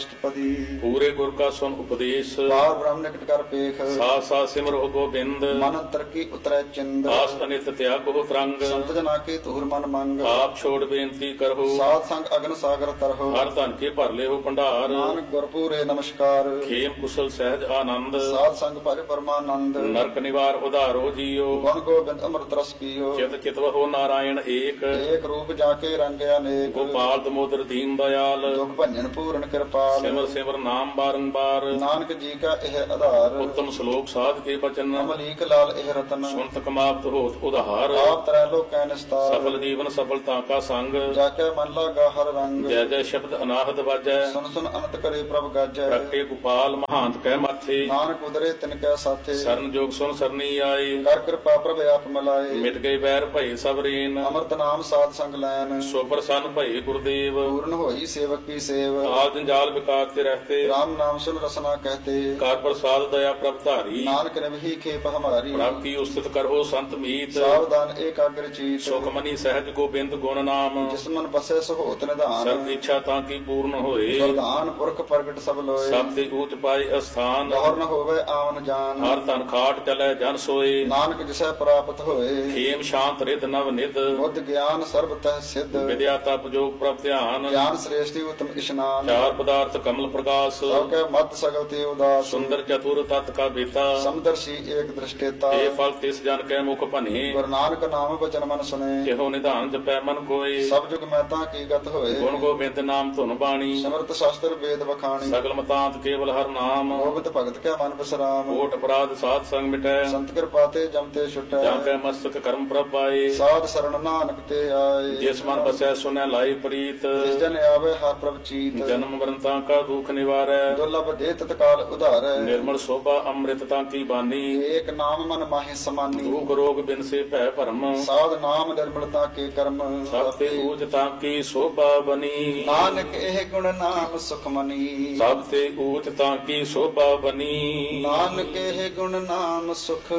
ਅਸ਼ਟਪਦੀ। ਪੂਰੇ ਗੁਰ ਕਾ ਸੁਨ ਉਪਦੇਸ਼, ਬਾਰ ਬ੍ਰਹਮ ਨਿਕਟ ਕਰ ਪੇਖ। ਸਾਥ ਸਾਥ ਸਿਮਰੋ ਗੋਬਿੰਦ, ਮਨ ਅੰਤਰ ਕੀ ਉਤਰੈ ਚਿੰਦ। ਆਸ ਅਨਿਤ ਤਿਆਗੋ ਤਰੰਗ, ਸੰਤ ਜਨਾ ਕੀ ਧੂਰ ਮਨ ਮੰਗ। ਆਪ ਛੋੜ ਬੇਨਤੀ ਕਰੋ, ਸਾਧ ਸੰਗ ਅਗਨ ਸਾਗਰ ਤਰਹੁ। ਹਰ ਧਨ ਕੇ ਭਰ ਲਿਓ ਭੰਡਾਰ, ਨਾਨਕ ਗੁਰਪੂਰੇ ਨਮਸਕਾਰ। ਖੇਮ ਕੁਸ਼ਲ ਸਹਿਜ ਆਨੰਦ, ਸਾਧ ਸੰਗ ਭਜ ਪਰਮਾਨੰਦ। ਨਰਕ ਨਿਵਾਰ ਉਧਾਰੋ ਜੀਓ, ਗੁਣ ਗੋਬਿੰਦ ਅੰਮ੍ਰਿਤ ਰਸ ਪੀਓ। ਚਿਤ ਚਿਤਵਹੁ ਨਾਰਾਇਣ ਏਕ, ਏਕ ਰੂਪ ਜਾ ਕੇ ਰੰਗਿਆ ਅਨੇਕ। ਗੋਪਾਲ ਦਮੋਦਰ ਦੀਨ ਦਇਆਲ, ਦੁਖ ਭੰਜਨ ਪੂਰਨ ਕਿਰਪਾਲ। ਸਿਮਰ ਸਿਮਰ ਨਾਮ ਬਾਰੰਬਾਰ, ਨਾਨਕ ਜੀ ਕਾ ਇਹ ਆਧਾਰ। ਉੱਤਮ ਸ਼ਲੋਕ ਸਾਧ ਕੇ ਬਚਨ, ਅਮਲੀਕ ਲਾਲ ਇਹ ਰਤਨ। ਸੁਨਤ ਕਮਾਵਤ ਹੋਤ ਉਧਾਰ, ਆਪ ਤਰੈ ਲੋਕੈ ਨਿਸਤਾਰ। ਸਫਲ ਜੀਵਨ ਸਫਲਤਾ ਕਾ ਸੰਗ, ਜਾ ਕੇ ਮਨ ਲਾਗਾ ਹਰ ਰੰਗ। ਜੈ ਜੈ ਸ਼ਬਦ ਅਨਾਹਦ ਵਾਜੈ, ਸੁਨ ਸੁਨ ਅਨੰਤ ਕਰੇ ਪ੍ਰਭ ਗਾਜੈ। ਪ੍ਰਗਟੇ ਗੋਪਾਲ ਮਹਾਂਤ ਕਹਿ ਮਾਥੇ, ਨਾਨਕ ਉਦਰੇ ਤਿਨ ਕੈ ਸਾਥੇ। ਸਰਨ ਜੋਗ ਸੁਨ ਸਰਨੀ ਆਏ, ਕਰ ਕਿਰਪਾ ਪ੍ਰਭ ਆਪ ਮਲਾਏ। ਮਿਟ ਗਏ ਵੈਰ ਭਏ ਸਭ ਰੇਨ, ਅੰਮ੍ਰਿਤ ਨਾਮ ਸਾਧ ਸੰਗ ਲੈਨ। ਸੋ ਪ੍ਰਸੰਨ ਭਏ ਗੁਰਦੇਵ, ਪੂਰਨ ਹੋਈ ਸੇਵਕ ਕੀ ਸੇਵ। ਆਲ ਜੰਜਾਲ ਵਿਕਾਰ ਤੇ ਰਹਤੇ, ਰਾਮ ਨਾਮ ਸੁਨ ਰਸਨਾ ਕਹਤੇ। ਕਰ ਪ੍ਰਸਾਦ ਦਇਆ ਪ੍ਰਭ ਧਾਰੀ, ਨਾਨਕ ਨਿਵਹੀ ਖੇਪ ਹਮਾਰੀ। ਪ੍ਰਭ ਕੀ ਉਸਤਤ ਕਰੋ ਸੰਤ ਮੀਤ, ਸਾਵਧਾਨ ਏਕਾਗਰ ਚੀਤ। ਸੁਖ ਮਨੀ ਸਹਿਜ ਗੋਬਿੰਦ ਗੁਣ ਨਾਮ, ਜਿਸ ਮਨ ਬਸੈ ਸਹੋਤ ਨਿਧਾਨ। ਸਰਬ ਇੱਛਾ ਤਾਂ ਕੀ ਪੂਰਨ ਹੋਏ, ਵਰਦਾਨ ਪੁਰਖ ਪ੍ਰਗਟ ਸਭ ਲੋਏ। ਸਭ ਤੇ ਊਚ ਪਾਏ ਅਸਥਾਨ, ਗੌਰ ਨ ਹੋਵੇ ਆਵਨ ਜਾਨ। ਹਰ ਤਨ ਖਾਟ ਚਲੈ ਜਨ ਸੋਏ, ਨਾਨਕ ਜਿਸੈ ਪ੍ਰਾਪਤ ਹੋਏ। ਖੇਮ ਸ਼ਾਂਤ ਰਿਧ ਨਵ ਨਿਧ, ਬੁੱਧ ਗਿਆਨ ਸਰਬ ਤਹਿ ਸਿੱਧ। ਵਿਦਿਆ ਤਪ ਜੋਗ ਪ੍ਰਭ ਧਿਆਨ, ਗਿਆਨ ਸ੍ਰੇਸ਼ਟੀ ਉਤਮ ਇਸ਼ਨਾਨ। ਚਾਰ ਪਦਾਰਥ ਕਮਲ ਪ੍ਰਕਾਸ਼, ਸਭ ਕੈ ਮਤ ਸਗਲ ਤੇ ਉਦਾਸ। ਸੁੰਦਰ ਚਤੁਰ ਤਤ ਕਾ ਬੇਤਾ, ਸਮਦਰਸ਼ੀ ਏਕ ਦ੍ਰਿਸ਼ਟੇਤਾ। ਇਹ ਫਲ ਤਿਸ ਜਨ ਕੈ ਮੁਖ ਭਨੇ, ਗੁਰੂ ਨਾਨਕ ਨਾਮ ਬਚਨ ਮਨ ਸੁਨੇ। ਇਹੋ ਨਿਧਾਨ ਜਪੈ ਮਨ ਕੋਏ, ਸਭ ਜੁਗ ਮਹਿਤਾ ਕੀ ਗਤ ਹੋਏ। ਗੁਣ ਗੋਬਿੰਦ ਨਾਮ ਧੁਨ ਬਾਣੀ, ਸਿਮਰਤ ਸ਼ਾਸਤਰ ਵੇਦ ਵਖਾਣੀ। ਸਗਲ ਮਤਾਂਤ ਕੇਵਲ ਹਰ ਨਾਮ, ਗੋਬਿੰਦ ਭਗਤ ਕੈ ਮਨ ਬਿਸਰਾਮ। ਕੋਟ ਅਪਰਾਧ ਸਾਧ ਸੰਗ ਮਿਟੈ, ਸੰਤ ਕਿਰਪਾ ਤੇ ਜਮ ਤੇ ਛੁਟੈ। ਜਾਂ ਕੈ ਮਸਤਕ ਕਰਮ ਪ੍ਰਭ ਪਾਏ, ਸਾਧ ਸਰਣ ਨਾਨਕ ਤੇ ਆਏ। ਜਿਸ ਮਨ ਬਸੈ ਸੁਨੈ ਲਾਈ ਪ੍ਰੀਤ, ਜਿਸ ਜਨ ਆਵੇ ਹਰ ਪ੍ਰਭ ਚੀਤ। ਜਨਮ ਮਰਨ ਤਾਂ ਕਾ ਦੁਖ ਨਿਵਾਰੈ, ਦੁਰਲਭ ਦੇ ਤਤਕਾਲ ਉਧਾਰੈ। ਨਿਰਮਲ ਸੋਭਾ ਅੰਮ੍ਰਿਤ ਤਾਂ ਕੀ ਬਾਨੀ, ਏਕ ਨਾਮ ਮਨ ਮਾਹਿ ਸਮਾਨੀ। ਦੁਖ ਰੋਗ ਬਿਨ ਸੇ ਭੈ ਭਰਮ, ਸਾਧ ਨਾਮ ਨਿਰਮਲਤਾ ਕੇ ਕਰਮ। ਸਭ ਤੇ ਊਚ ਤਾਂ ਕੀ ਸੋਭਾ ਬਨੀ, ਨਾਨਕ ਇਹ ਗੁਣ ਨਾਮ ਸੁਖ ਮਨੀ। ਸਭ ਤੇ ਊਚ ਤਾਂ ਕੀ ਸੋਭਾ ਬਨੀ। ਨਾਨਕ ਇਹ ਗੁਣ ਨਾਮ ਸੁਖ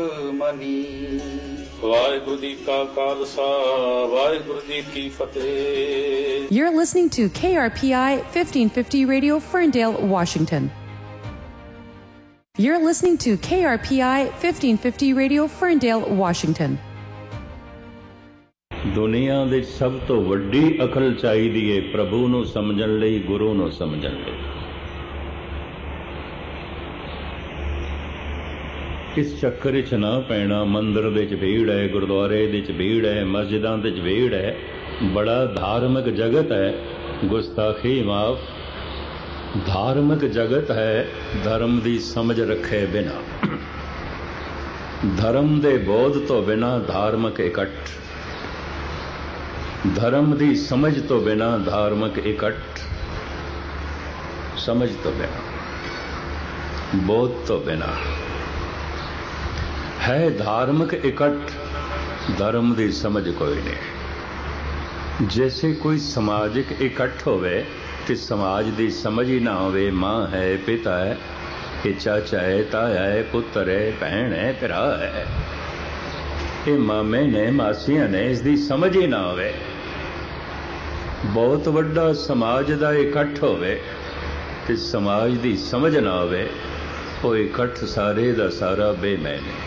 ਮਨੀ। ਵਾਹਿਗੁਰੂ ਜੀ ਕਾ ਖਾਲਸਾ, ਵਾਹਿਗੁਰੂ ਜੀ ਕੀ ਫਤਿਹ। You're listening to KRPI 1550 Radio, Ferndale, Washington. You're listening to KRPI 1550 Radio, Ferndale, Washington. ਦੁਨੀਆ ਦੇ ਸਭ ਤੋਂ ਵੱਡੀ ਅਕਲ ਚਾਹੀਦੀ ਏ ਪ੍ਰਭੂ ਨੂੰ ਸਮਝਣ ਲਈ, ਗੁਰੂ ਨੂੰ ਸਮਝਣ ਲਈ। ਇਸ ਚੱਕਰ 'ਚ ਨਾ ਪੈਣਾ। ਮੰਦਿਰ ਦੇ 'ਚ ਭੀੜ ਹੈ, ਗੁਰਦੁਆਰੇ ਦੇ 'ਚ ਭੀੜ ਹੈ, ਮਸਜਿਦਾਂ ਦੇ 'ਚ ਭੀੜ ਹੈ। ਬੜਾ ਧਾਰਮਿਕ ਜਗਤ ਹੈ, ਗੁਸਤਾਖੀ ਮਾਫ। ਧਾਰਮਿਕ ਜਗਤ ਹੈ, ਧਰਮ ਦੀ ਸਮਝ ਰੱਖੇ ਬਿਨਾ, ਧਰਮ ਦੇ ਬੋਧ ਤੋਂ ਬਿਨਾ ਧਾਰਮਿਕ ਇਕੱਠ, ਧਰਮ ਦੀ ਸਮਝ ਤੋਂ ਬਿਨਾ ਧਾਰਮਿਕ ਇਕੱਠ, ਸਮਝ ਤੋਂ ਬਿਨਾ, ਬੋਧ ਤੋਂ ਬਿਨਾ ਹੈ ਧਾਰਮਿਕ ਇਕੱਠ, ਧਰਮ ਦੀ ਸਮਝ ਕੋਈ ਨਹੀਂ। ਜੈਸੇ ਕੋਈ ਸਮਾਜਿਕ ਇਕੱਠ ਹੋਵੇ ਤੇ ਸਮਾਜ ਦੀ ਸਮਝ ਹੀ ਨਾ ਹੋਵੇ। ਮਾਂ ਹੈ, ਪਿਤਾ ਹੈ, ਇਹ ਚਾਚਾ ਹੈ, ਤਾਇਆ ਹੈ, ਪੁੱਤਰ ਹੈ, ਭੈਣ ਹੈ, ਭਰਾ ਹੈ, ਇਹ ਮਾਮੇ ਨੇ, ਮਾਸੀਆਂ ਨੇ, ਇਸ ਦੀ ਸਮਝ ਹੀ ਨਾ ਹੋਵੇ। ਬਹੁਤ ਵੱਡਾ ਸਮਾਜ ਦਾ ਇਕੱਠ ਹੋਵੇ ਤੇ ਸਮਾਜ ਦੀ ਸਮਝ ਨਾ ਹੋਵੇ, ਉਹ ਇਕੱਠ ਸਾਰੇ ਦਾ ਸਾਰਾ ਬੇਮੈਨ ਹੈ।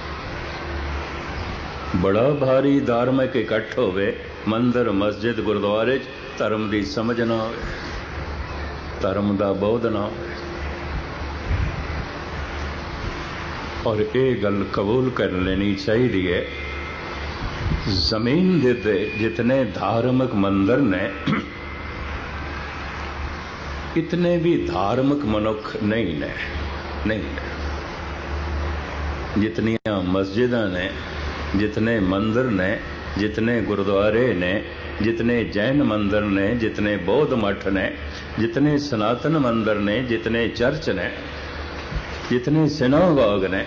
ਬੜਾ ਭਾਰੀ ਧਾਰਮਿਕ ਇਕੱਠ ਹੋਵੇ, ਮੰਦਰ, ਮਸਜਿਦ, ਗੁਰਦੁਆਰੇ 'ਚ ਧਰਮ ਦੀ ਸਮਝ ਨਾ ਹੋਵੇ, ਧਰਮ ਦਾ ਬੋਧ ਨਾ ਹੋਵੇ। ਔਰ ਇਹ ਗੱਲ ਕਬੂਲ ਕਰ ਲੈਣੀ ਚਾਹੀਦੀ ਹੈ, ਜ਼ਮੀਨ ਦੇ ਤੇ ਜਿਤਨੇ ਧਾਰਮਿਕ ਮੰਦਰ ਨੇ, ਇਤਨੇ ਵੀ ਧਾਰਮਿਕ ਮਨੁੱਖ ਨਹੀਂ ਨੇ, ਨਹੀਂ ਨੇ। ਜਿਤਨੀਆਂ ਮਸਜਿਦਾਂ ਨੇ, जितने मंदिर ने, जितने गुरुद्वारे ने, जितने जैन मंदिर ने, जितने बौद्ध मठ ने, जितने सनातन मंदिर ने, जितने चर्च ने, जितने सिनागोग ने,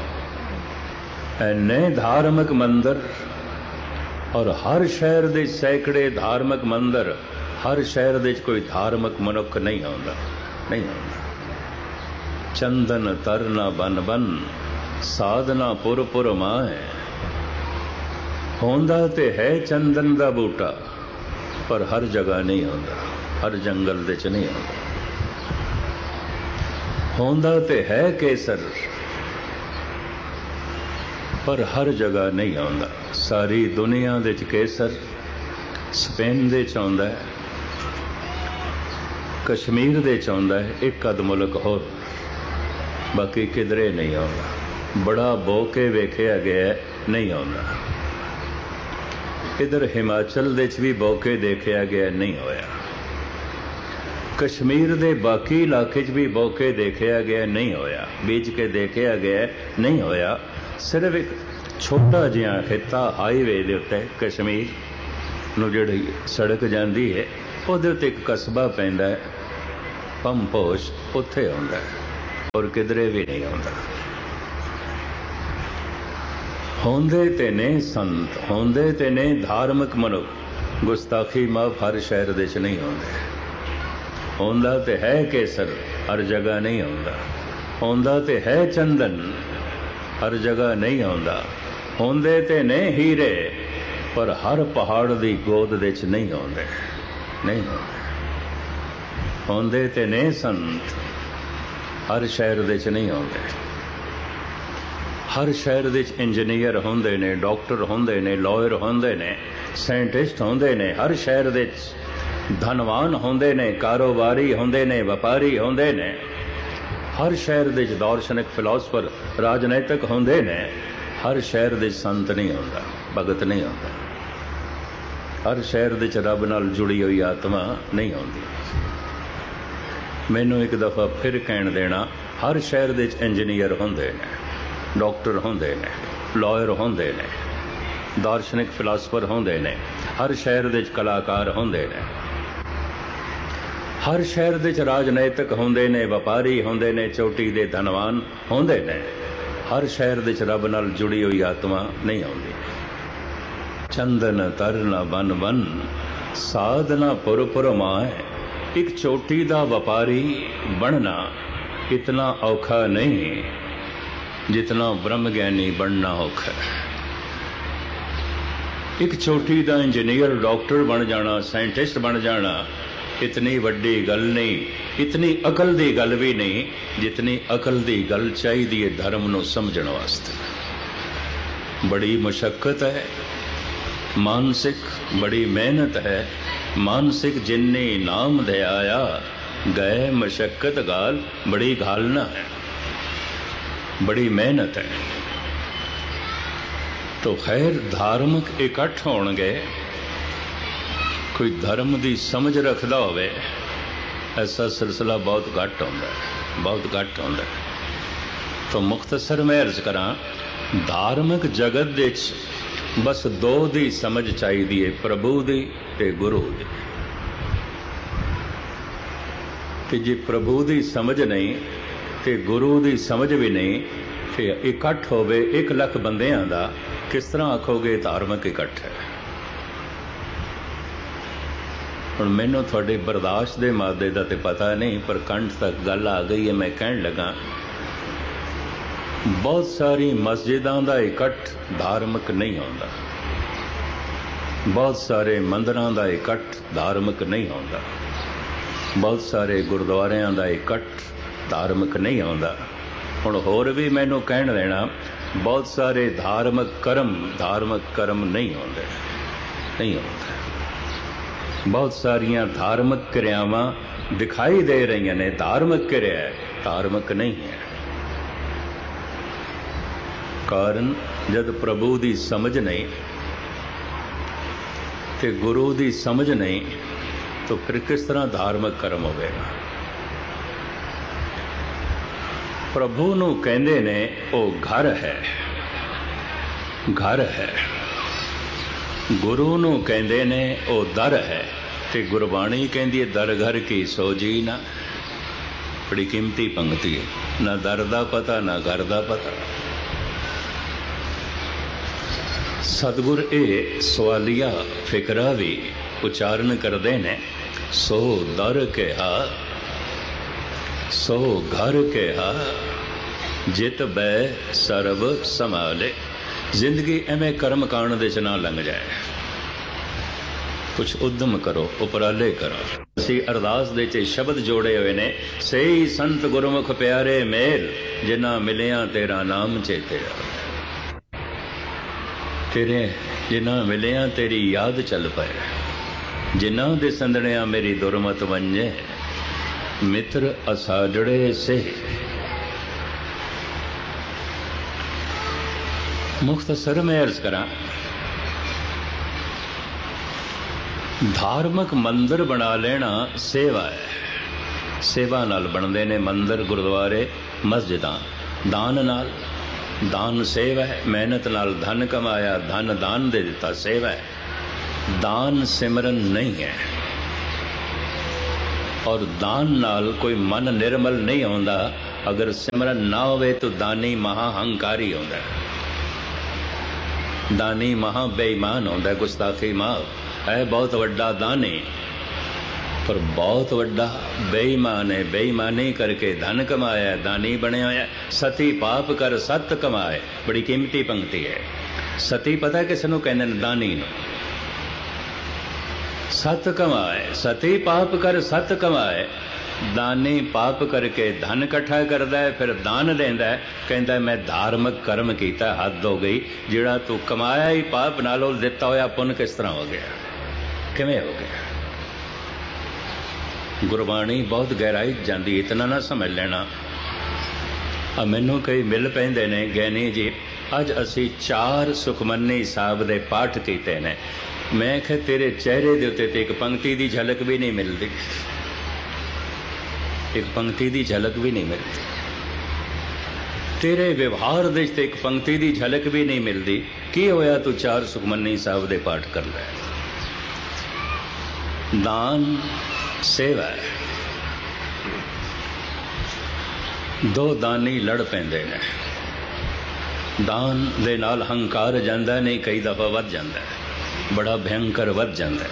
इन्ने धार्मिक मंदिर, और हर शहर दे सैकड़े धार्मिक मंदिर, हर शहर दे कोई धार्मिक मनुख नहीं आउंदा, नहीं आउंदा। चंदन तरना बन बन, साधना पुर पुर माए। होंदा ते है चंदन दा बूटा, पर हर जगह नहीं होंदा, हर जंगल दे च नहीं होंदा। ਹੋਂਦਾ ਤੇ ਹੈ ਕੇਸਰ, ਪਰ ਹਰ ਜਗ੍ਹਾ ਨਹੀਂ ਆਉਂਦਾ। ਸਾਰੀ ਦੁਨੀਆ ਦੇ 'ਚ ਕੇਸਰ ਸਪੇਨ ਦੇ 'ਚ ਆਉਂਦਾ ਹੈ, ਕਸ਼ਮੀਰ ਦੇ 'ਚ ਆਉਂਦਾ ਹੈ, ਇੱਕ ਅੱਧ ਮੁਲਕ ਹੋਰ, ਬਾਕੀ ਕਿਧਰੇ ਨਹੀਂ ਆਉਂਦਾ। ਬੜਾ ਬੋ ਕੇ ਵੇਖਿਆ ਗਿਆ, ਨਹੀਂ ਆਉਂਦਾ। ਇੱਧਰ ਹਿਮਾਚਲ ਦੇ 'ਚ ਵੀ ਬੋ ਕੇ ਦੇਖਿਆ ਗਿਆ, ਨਹੀਂ ਹੋਇਆ। ਕਸ਼ਮੀਰ ਦੇ ਬਾਕੀ ਇਲਾਕੇ 'ਚ ਵੀ ਬੋ ਕੇ ਦੇਖਿਆ ਗਿਆ, ਨਹੀਂ ਹੋਇਆ। ਬੀਜ ਕੇ ਦੇਖਿਆ ਗਿਆ, ਨਹੀਂ ਹੋਇਆ। ਸਿਰਫ ਇੱਕ ਛੋਟਾ ਜਿਹਾ ਖਿੱਤਾ ਹਾਈਵੇ ਦੇ ਉੱਤੇ ਕਸ਼ਮੀਰ ਨੂੰ ਜਿਹੜੀ ਸੜਕ ਜਾਂਦੀ ਹੈ, ਉਹਦੇ ਉੱਤੇ ਇੱਕ ਕਸਬਾ ਪੈਂਦਾ ਹੈ ਪੰਪੋਸ਼, ਉੱਥੇ ਆਉਂਦਾ ਹੈ, ਔਰ ਕਿਧਰੇ ਵੀ ਨਹੀਂ ਆਉਂਦਾ। ਹੋਂਦੇ ਤੇ ਨੇ ਸੰਤ, ਹੋਂਦੇ ਤੇ ਨੇ ਧਾਰਮਿਕ ਮਨੁੱਖ, ਗੁਸਤਾਖੀ ਮਾਫ ਹਰ ਸ਼ਹਿਰ ਦੇ 'ਚ ਨਹੀਂ ਆਉਂਦੇ। ਹੋਂਦਾ ਤੇ ਹੈ ਕੇਸਰ, ਹਰ ਜਗ੍ਹਾ ਨਹੀਂ ਆਉਂਦਾ। ਹੋਂਦਾ ਤੇ ਹੈ ਚੰਦਨ, ਹਰ ਜਗ੍ਹਾ ਨਹੀਂ ਆਉਂਦਾ। ਹੋਂਦੇ ਤੇ ਨੇ ਹੀਰੇ, ਪਰ ਹਰ ਪਹਾੜ ਦੀ ਗੋਦ ਦੇ 'ਚ ਨਹੀਂ ਆਉਂਦੇ, ਨਹੀਂ ਆਉਂਦੇ। ਹੋਂਦੇ ਤੇ ਨੇ ਸੰਤ, ਹਰ ਸ਼ਹਿਰ ਦੇ 'ਚ ਨਹੀਂ ਆਉਂਦੇ। ਹਰ ਸ਼ਹਿਰ ਦੇ 'ਚ ਇੰਜੀਨੀਅਰ ਹੁੰਦੇ ਨੇ, ਡਾਕਟਰ ਹੁੰਦੇ ਨੇ, ਲਾਇਰ ਹੁੰਦੇ ਨੇ, ਸਾਇੰਟਿਸਟ ਹੁੰਦੇ ਨੇ। ਹਰ ਸ਼ਹਿਰ ਦੇ 'ਚ ਧਨਵਾਨ ਹੁੰਦੇ ਨੇ, ਕਾਰੋਬਾਰੀ ਹੁੰਦੇ ਨੇ, ਵਪਾਰੀ ਹੁੰਦੇ ਨੇ। ਹਰ ਸ਼ਹਿਰ ਦੇ 'ਚ ਦਾਰਸ਼ਨਿਕ, ਫਿਲਾਸਫਰ, ਰਾਜਨੀਤਿਕ ਹੁੰਦੇ ਨੇ। ਹਰ ਸ਼ਹਿਰ ਦੇ 'ਚ ਸੰਤ ਨਹੀਂ ਹੁੰਦਾ, ਭਗਤ ਨਹੀਂ ਹੁੰਦਾ। ਹਰ ਸ਼ਹਿਰ ਦੇ 'ਚ ਰੱਬ ਨਾਲ ਜੁੜੀ ਹੋਈ ਆਤਮਾ ਨਹੀਂ ਆਉਂਦੀ। ਮੈਨੂੰ ਇੱਕ ਦਫਾ ਫਿਰ ਕਹਿਣ ਦੇਣਾ, ਹਰ ਸ਼ਹਿਰ ਦੇ 'ਚ ਇੰਜੀਨੀਅਰ ਹੁੰਦੇ ਨੇ, ਡਾਕਟਰ ਹੁੰਦੇ ਨੇ, ਲਾਇਰ ਹੁੰਦੇ ਨੇ, ਦਾਰਸ਼ਨਿਕ, ਫਿਲਾਸਫਰ ਹੁੰਦੇ ਨੇ। ਹਰ ਸ਼ਹਿਰ ਦੇ 'ਚ ਕਲਾਕਾਰ ਹੁੰਦੇ ਨੇ। ਹਰ ਸ਼ਹਿਰ ਦੇ 'ਚ ਰਾਜਨੀਤਿਕ ਹੁੰਦੇ ਨੇ, ਵਪਾਰੀ ਹੁੰਦੇ ਨੇ, ਚੋਟੀ ਦੇ ਧਨਵਾਨ ਹੁੰਦੇ ਨੇ। ਹਰ ਸ਼ਹਿਰ ਦੇ 'ਚ ਰੱਬ ਨਾਲ ਜੁੜੀ ਹੋਈ ਆਤਮਾ ਨਹੀਂ ਆਉਂਦੀ। ਚੰਦਨ ਤਰਨਾ ਬਨ ਬਨ, ਸਾਧਨਾ ਪੁਰ ਪੁਰ ਮਾਏ। ਇੱਕ ਚੋਟੀ ਦਾ ਵਪਾਰੀ ਬਣਨਾ ਇਤਨਾ ਔਖਾ ਨਹੀਂ ਜਿਤਨਾ ਬ੍ਰਹਮ ਗਿਆਨੀ ਬਣਨਾ ਔਖਾ ਹੈ। ਇੱਕ ਚੋਟੀ ਦਾ ਇੰਜੀਨੀਅਰ, ਡਾਕਟਰ ਬਣ ਜਾਣਾ, ਸਾਇੰਟਿਸਟ ਬਣ ਜਾਣਾ ਇਤਨੀ ਵੱਡੀ ਗੱਲ ਨਹੀਂ, ਇਤਨੀ ਅਕਲ ਦੀ ਗੱਲ ਵੀ ਨਹੀਂ ਜਿਤਨੀ ਅਕਲ ਦੀ ਗੱਲ ਚਾਹੀਦੀ ਹੈ ਧਰਮ ਨੂੰ ਸਮਝਣ ਵਾਸਤੇ। ਬੜੀ ਮੁਸ਼ੱਕਤ ਹੈ, ਮਾਨਸਿਕ ਬੜੀ ਮਿਹਨਤ ਹੈ। ਮਾਨਸਿਕ ਜਿੰਨੇ ਨਾਮ ਧਿਆਇਆ, ਗਏ ਮੁਸ਼ੱਕਤ ਗਾਲ, ਬੜੀ ਘਾਲਣਾ ਹੈ, बड़ी मेहनत है। तो खैर धार्मिक इकट्ठ होणगे, कोई धर्म की समझ रखता होवे, ऐसा सिलसिला बहुत घट होंदा है, बहुत घट होंदा है। तो मुख्तसर मैं अर्ज करा, धार्मिक जगत दे बस दो दी समझ चाहिदी है, प्रभु दी ते गुरु दी। कि जे प्रभु दी समझ नहीं ते गुरु दी समझ भी नहीं, फिर इकट्ठ होवे 1 लाख बंदियां दा, किस तरह आखोगे धार्मिक इकट्ठ है। हुण मैनूं तुहाडे बर्दाश्त दे मादे दा ते पता नहीं, पर कंठ तक गल आ गई है। मैं कहण लगा, बहुत सारी मस्जिदां दा इकट्ठ धार्मिक नहीं होंदा, बहुत सारे मंदिरां दा इकट्ठ धार्मिक नहीं होंदा, बहुत सारे गुरुद्वारियां दा इकट्ठ धार्मिक नहीं आउंदा। हुण होर भी मैनूं कहण देना, बहुत सारे धार्मिक कर्म नहीं आउंदे, नहीं आउंदे। बहुत सारियां धार्मिक क्रियावां दिखाई दे रही ने धार्मिक क्रिया है, धार्मिक नहीं है। कारण जद प्रभु दी समझ नहीं ते गुरु दी समझ नहीं, तो फिर किस तरह धार्मिक कर्म होवेगा। प्रभु नूं कहंदे ने ओ घर है, घर है। गुरु नूं कहंदे ने ओ दर है, ते गुरबाणी कहंदी है दर घर की सोजी ना। बड़ी कीमती पंक्ति है, ना दर दा पता ना घर दा पता। सतगुर ए सवालिया फिकरा भी उच्चारण करते ने, सो दर कहा सो घर कहा, जित बै सर्ब संभाले। जिंदगी एवें कर्म कांड दे च ना लंघ जाए, कुछ उद्यम करो, उपराले करो। ਅਸੀਂ ਅਰਦਾਸ ਦੇ 'ਚ ਸ਼ਬਦ ਜੋੜੇ ਹੋਏ ਨੇ, ਸਹੀ ਸੰਤ ਗੁਰਮੁਖ ਪਿਆਰੇ ਮੇਲ, ਜਿਨ੍ਹਾਂ ਮਿਲਿਆ ਤੇਰਾ ਨਾਮ ਚੇਤੇ ਆਵੇ। ਤੇਰੇ ਜਿਨ੍ਹਾਂ ਮਿਲਿਆ ਤੇਰੀ ਯਾਦ ਚੱਲ ਪਏ, ਜਿਨ੍ਹਾਂ ਦੇ ਸੰਦਣਿਆ ਮੇਰੀ ਦੁਰਮਤ ਵੰਜੇ, ਮਿੱਤਰ ਅਸਾਜੜੇ ਸੇ। ਮੁਖਤਸਰ ਮੈਂ ਅਰਜ਼ ਕਰਾਂ, ਧਾਰਮਿਕ ਮੰਦਰ ਬਣਾ ਲੈਣਾ ਸੇਵਾ ਹੈ। ਸੇਵਾ ਨਾਲ ਬਣਦੇ ਨੇ ਮੰਦਰ, ਗੁਰਦੁਆਰੇ, ਮਸਜਿਦਾਂ। ਦਾਨ ਨਾਲ, ਦਾਨ ਸੇਵਾ ਹੈ। ਮਿਹਨਤ ਨਾਲ ਧਨ ਕਮਾਇਆ, ਧਨ ਦਾਨ ਦੇ ਦਿੱਤਾ, ਸੇਵਾ ਹੈ। ਦਾਨ ਸਿਮਰਨ ਨਹੀਂ ਹੈ। ਔਰ ਦਾਨ ਨਾਲ ਕੋਈ ਮਨ ਨਿਰਮਲ ਨਹੀਂ ਹੁੰਦਾ। ਅਗਰ ਸਿਮਰਨ ਨਾ ਹੋਵੇ ਤਾਂ ਦਾਨੀ ਮਹਾ ਹੰਕਾਰੀ ਹੁੰਦਾ, ਦਾਨੀ ਮਹਾ ਬੇਈਮਾਨ ਹੁੰਦਾ, ਗੁਸਤਾਖੀ ਮਾਫ ਹੈ। ਬਹੁਤ ਵੱਡਾ ਦਾਨੀ ਪਰ ਬਹੁਤ ਵੱਡਾ ਬੇਈਮਾਨ ਹੈ। ਬੇਈਮਾਨੀ ਕਰਕੇ ਧਨ ਕਮਾਇਆ, ਦਾਨੀ ਬਣਿਆ ਹੋਇਆ। ਸਤੀ ਪਾਪ ਕਰ ਸਤ ਕਮਾਏ, ਬੜੀ ਕੀਮਤੀ ਪੰਕਤੀ ਹੈ। ਸਤੀ ਪਤਾ ਕਿਸ ਨੂੰ ਕਹਿੰਦੇ ਨੇ? ਦਾਨੀ ਨੂੰ। ਸਤ ਕਮਾਏ, ਸਤੀ ਪਾਪ ਕਰ ਸਤ ਕਮਾਏ। ਦਾਨੀ ਪਾਪ ਕਰਕੇ ਧਨ ਇਕੱਠਾ ਕਰਦਾ ਹੈ, ਫਿਰ ਦਾਨ ਦਿੰਦਾ ਹੈ, ਕਹਿੰਦਾ ਮੈਂ ਧਾਰਮਿਕ ਕਰਮ ਕੀਤਾ, ਹੱਦ ਹੋ ਗਈ। ਜਿਹੜਾ ਤੂੰ ਕਮਾਇਆ ਹੀ ਪਾਪ ਨਾਲੋਂ, ਦਿੱਤਾ ਹੋਇਆ ਪੁੰਨ ਕਿਸ ਤਰ੍ਹਾਂ ਹੋ ਗਿਆ, ਕਿਵੇਂ ਹੋ ਗਿਆ? ਗੁਰਬਾਣੀ ਬਹੁਤ ਗਹਿਰਾਈ ਜਾਂਦੀ, ਇਤਨਾ ਨਾ ਸਮਝ ਲੈਣਾ। ਮੈਨੂੰ ਕਈ ਮਿਲ ਪੈਂਦੇ ਨੇ, ਗਿਆਨੀ ਜੀ ਅੱਜ ਅਸੀਂ 4 ਸੁਖਮਨੀ ਸਾਹਿਬ ਦੇ ਪਾਠ ਕੀਤੇ ਨੇ। ਮੈਂ ਕਿਹਾ ਤੇਰੇ ਚਿਹਰੇ ਦੇ ਉੱਤੇ ਤੇ ਇੱਕ ਪੰਕਤੀ ਦੀ ਝਲਕ ਵੀ ਨਹੀਂ ਮਿਲਦੀ, ਇੱਕ ਪੰਕਤੀ ਦੀ ਝਲਕ ਵੀ ਨਹੀਂ ਮਿਲਦੀ। ਤੇਰੇ ਵਿਵਹਾਰ ਦੇ ਤੇ ਇੱਕ ਪੰਕਤੀ ਦੀ ਝਲਕ ਵੀ ਨਹੀਂ ਮਿਲਦੀ। ਕੀ ਹੋਇਆ ਤੂੰ 4 ਸੁਖਮਨੀ ਸਾਹਿਬ ਦੇ ਪਾਠ ਕਰ ਲੈ? ਦਾਨ ਸੇਵਾ ਹੈ। 2 ਦਾਨੀ ਲੜ ਪੈਂਦੇ ਨੇ, ਦਾਨ ਦੇ ਨਾਲ ਹੰਕਾਰ ਜਾਂਦਾ ਨਹੀਂ, ਕਈ ਦਫਾ ਵੱਧ ਜਾਂਦਾ, ਬੜਾ ਭਿਅੰਕਰ ਵੱਧ ਜਾਂਦਾ।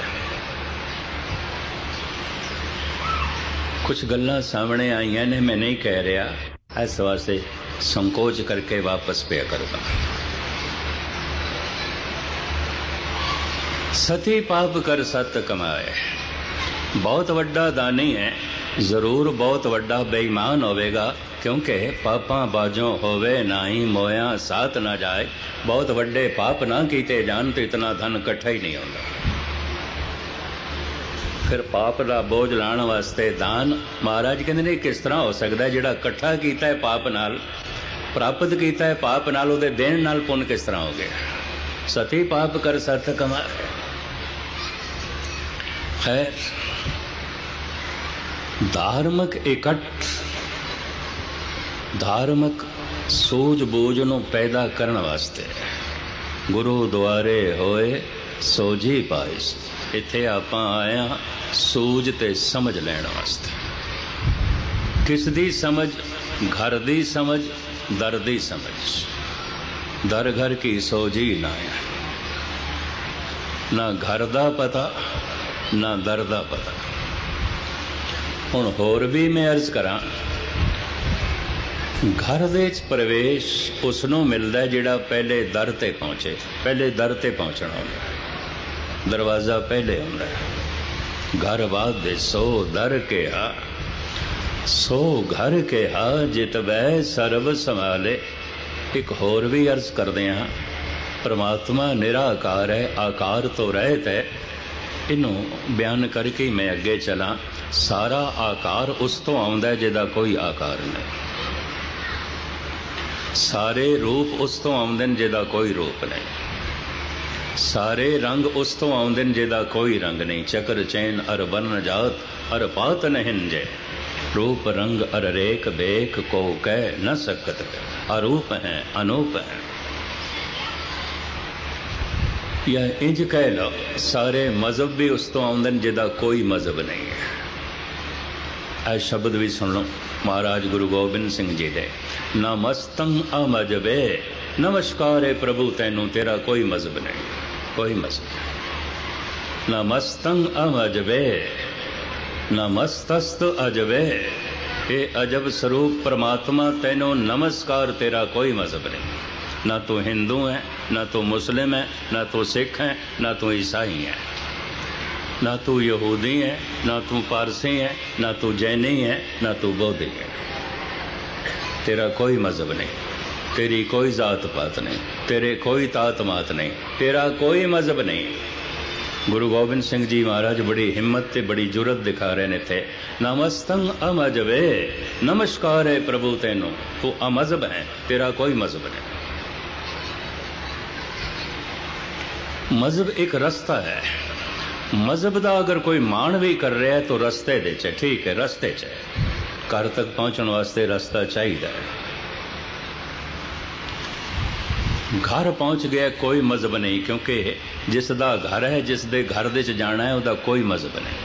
ਕੁਝ ਗੱਲਾਂ ਸਾਹਮਣੇ ਆਈਆਂ ਨੇ, ਮੈਂ ਨਹੀਂ ਕਹਿ ਰਿਹਾ, ਇਸ ਵਾਸਤੇ ਸੰਕੋਚ ਕਰਕੇ ਵਾਪਸ ਪਿਆ ਕਰਦਾ। ਸਤੀ ਪਾਪ ਕਰ ਸਤ ਕਮਾਏ। ਬਹੁਤ ਵੱਡਾ ਦਾਨੀ ਹੈ, ਜ਼ਰੂਰ ਬਹੁਤ ਵੱਡਾ ਬੇਈਮਾਨ ਹੋਵੇਗਾ, ਕਿਉਂਕਿ ਪਾਪਾਂ ਬਾਝੋਂ ਹੋਵੇ ਨਾਹੀ ਮੋਇਆ ਸਾਥ ਨਾ ਜਾਏ। ਬਹੁਤ ਵੱਡੇ ਪਾਪ ਨਾ ਕੀਤੇ ਜਾਣ ਤੇ ਇਤਨਾ ਧਨ ਇਕੱਠਾ ਹੀ ਨਹੀਂ ਹੁੰਦਾ। ਫਿਰ ਪਾਪ ਦਾ ਬੋਝ ਲਾਉਣ ਵਾਸਤੇ ਦਾਨ, ਮਹਾਰਾਜ ਕਹਿੰਦੇ ਨੇ ਕਿਸ ਤਰ੍ਹਾਂ ਹੋ ਸਕਦਾ? ਜਿਹੜਾ ਇਕੱਠਾ ਕੀਤਾ ਹੈ ਪਾਪ ਨਾਲ, ਪ੍ਰਾਪਤ ਕੀਤਾ ਹੈ ਪਾਪ ਨਾਲ, ਉਹਦੇ ਦੇਣ ਨਾਲ ਪੁੰਨ ਕਿਸ ਤਰ੍ਹਾਂ ਹੋ ਗਿਆ? ਸਤੀ ਪਾਪ ਕਰ ਸਤ ਕਮਾਏ। ਖੈਰ, ਧਾਰਮਿਕ ਇਕੱਠ, ਧਾਰਮਿਕ ਸੂਝ-ਬੂਝ ਨੂੰ ਪੈਦਾ ਕਰਨ ਵਾਸਤੇ ਗੁਰੂ ਦੁਆਰੇ ਹੋਏ ਸੋਝੀ ਪਾਇਸ। ਇੱਥੇ ਆਪਾਂ ਆਏ ਹਾਂ ਸੂਝ ਤੇ ਸਮਝ ਲੈਣ ਵਾਸਤੇ। ਕਿਸ ਦੀ ਸਮਝ? ਘਰ ਦੀ ਸਮਝ, ਦਰ ਦੀ ਸਮਝ। ਦਰ ਘਰ ਕੀ ਸੋਝੀ ਨਾ ਹੈ, ਨਾ ਘਰ ਦਾ ਪਤਾ ਨਾ ਦਰ ਦਾ ਪਤਾ। ਹੁਣ ਹੋਰ ਵੀ ਮੈਂ ਅਰਜ਼ ਕਰਾਂ, ਘਰ ਦੇ ਵਿੱਚ ਪ੍ਰਵੇਸ਼ ਉਸ ਨੂੰ ਮਿਲਦਾ ਜਿਹੜਾ ਪਹਿਲੇ ਦਰ ਤੇ ਪਹੁੰਚੇ। ਪਹਿਲੇ ਦਰ ਤੇ ਪਹੁੰਚਣਾ ਹੁੰਦਾ, ਦਰਵਾਜ਼ਾ ਪਹਿਲੇ ਹੁੰਦਾ। ਘਰ ਬਾਦ ਸੋ ਦਰ ਕਿਹਾ, ਸੋ ਘਰ ਕਿਹਾ, ਜਿਤ ਬੈ ਸਰਬ ਸੰਭਾਲੇ। ਇੱਕ ਹੋਰ ਵੀ ਅਰਜ਼ ਕਰਦੇ ਹਾਂ, ਪਰਮਾਤਮਾ ਨਿਰਾਕਾਰ ਹੈ, ਆਕਾਰ ਤੋਂ ਰਹਿਤ ਹੈ। ਇਹਨੂੰ ਬਿਆਨ ਕਰਕੇ ਮੈਂ ਅੱਗੇ ਚਲਾਂ। ਸਾਰਾ ਆਕਾਰ ਉਸ ਤੋਂ ਆਉਂਦਾ ਜਿਹਦਾ ਕੋਈ ਆਕਾਰ ਨਹੀਂ। ਸਾਰੇ ਰੂਪ ਉਸ ਤੋਂ ਆਉਂਦੇ ਨੇ ਜਿਹਦਾ ਕੋਈ ਰੂਪ ਨਹੀਂ। ਸਾਰੇ ਰੰਗ ਉਸ ਤੋਂ ਆਉਂਦੇ ਨੇ ਜਿਹਦਾ ਕੋਈ ਰੰਗ ਨਹੀਂ। ਚੱਕਰ ਚੈਨ ਅਰ ਬਨ ਜਾਤ ਅਰ ਪਾਤ ਨਹਿੰਜੇ, रूप रंग अर रेख बेख को कह न सकत, अरूप हैं अनूप हैं। या इंज कह लो, सारे मजहब भी उस तो आउंदे जिहदा कोई मजहब नहीं है। ऐ शब्द भी सुन लो महाराज गुरु गोबिंद सिंह जी दे, नमस्तं अमजबे, नमस्कार है प्रभु तैनू तेरा कोई मजहब नहीं, कोई मजहब। नमस्तं अमजबे, नमस्तस्त अजबे, ये अजब स्वरूप परमात्मा तैनू नमस्कार, तेरा कोई मजहब नहीं। ना तो हिंदू है, ना तो मुस्लिम है, ना तो सिख है, ना तो ईसाई है। ना तू यहूदी है, ना तू पारसी है, ना तू जैनी है, ना तू बौद्धि है। तेरा कोई मजहब नहीं, तेरी कोई जात पात नहीं, तेरे कोई तात मात नहीं, तेरा कोई मजहब नहीं। गुरु गोबिंद सिंह जी महाराज बड़ी हिम्मत ते बड़ी जुरत दिखा रहे ने थे। नमस्तंग अमजबे, नमस्कार है प्रभु तेनों, तू अमजहब है, तेरा कोई मजहब नहीं। मजहब एक रास्ता है। मजहब का अगर कोई मान भी कर रहा है तो रस्ते दे च, ठीक है, रस्ते च घर तक पहुंचने वास्ते रास्ता चाहिए। घर पहुंच गया कोई मजहब नहीं, क्योंकि जिसदा घर है, जिस दे घर दे च जाना है, उसका कोई मजहब नहीं।